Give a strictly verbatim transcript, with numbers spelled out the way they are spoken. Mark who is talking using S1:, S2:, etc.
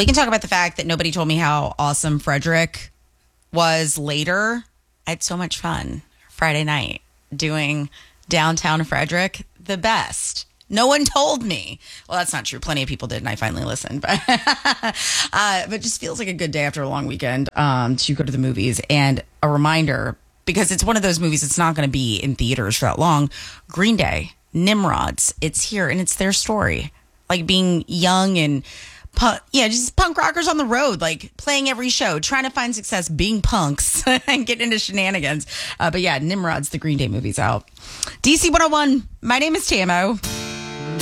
S1: We can talk about the fact that nobody told me how awesome Frederick was later. I had so much fun Friday night doing downtown Frederick, the best. No one told me. Well, that's not true. Plenty of people did, and I finally listened. But, uh, but it just feels like a good day after a long weekend um, to go to the movies. And a reminder, because it's one of those movies that's not going to be in theaters for that long, Green Day, Nimrods, it's here, and it's their story. Like being young and, punk, yeah, just punk rockers on the road, like playing every show, trying to find success, being punks, and getting into shenanigans. Uh, but yeah, Nimrod's the Green Day movie's out. D C one oh one, my name is Tamo.